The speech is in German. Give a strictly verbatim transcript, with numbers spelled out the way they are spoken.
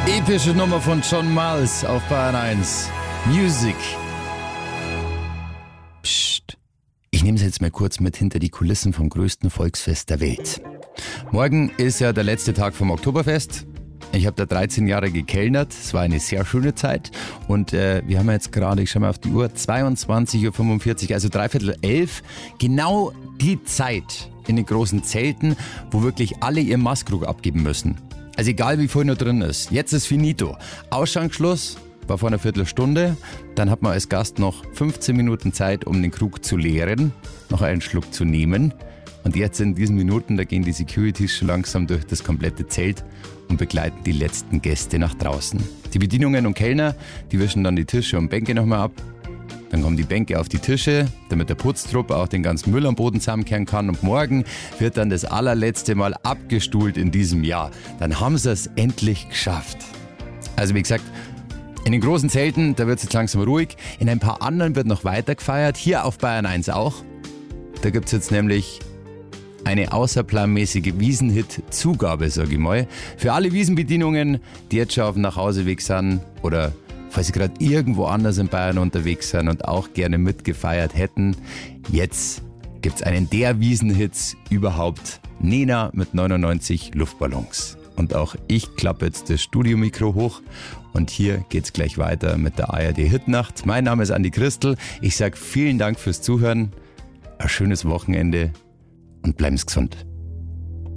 Epische Nummer von John Miles auf Bayern eins. Music. Psst. Ich nehme Sie jetzt mal kurz mit hinter die Kulissen vom größten Volksfest der Welt. Morgen ist ja der letzte Tag vom Oktoberfest. Ich habe da dreizehn Jahre gekellnert. Es war eine sehr schöne Zeit. Und äh, wir haben jetzt gerade, ich schaue mal auf die Uhr, zweiundzwanzig Uhr fünfundvierzig, also dreiviertel elf. Genau die Zeit in den großen Zelten, wo wirklich alle ihren Maßkrug abgeben müssen. Also egal wie viel noch drin ist. Jetzt ist finito. Ausschanksschluss war vor einer Viertelstunde. Dann hat man als Gast noch fünfzehn Minuten Zeit, um den Krug zu leeren, noch einen Schluck zu nehmen. Und jetzt in diesen Minuten, da gehen die Securities schon langsam durch das komplette Zelt und begleiten die letzten Gäste nach draußen. Die Bedienungen und Kellner, die wischen dann die Tische und Bänke nochmal ab. Dann kommen die Bänke auf die Tische, damit der Putztrupp auch den ganzen Müll am Boden zusammenkehren kann. Und morgen wird dann das allerletzte Mal abgestuhlt in diesem Jahr. Dann haben sie es endlich geschafft. Also wie gesagt, in den großen Zelten, da wird es jetzt langsam ruhig. In ein paar anderen wird noch weiter gefeiert. Hier auf Bayern eins auch. Da gibt es jetzt nämlich eine außerplanmäßige Wiesenhit-Zugabe, sag ich mal. Für alle Wiesenbedienungen, die jetzt schon auf dem Nachhauseweg sind oder falls sie gerade irgendwo anders in Bayern unterwegs sind und auch gerne mitgefeiert hätten. Jetzt gibt's einen der Wiesenhits überhaupt. Nena mit neunundneunzig Luftballons. Und auch ich klappe jetzt das Studiomikro hoch und hier geht's gleich weiter mit der A R D Hitnacht. Mein Name ist Andi Christel. Ich sag vielen Dank fürs Zuhören. Ein schönes Wochenende und bleiben Sie gesund.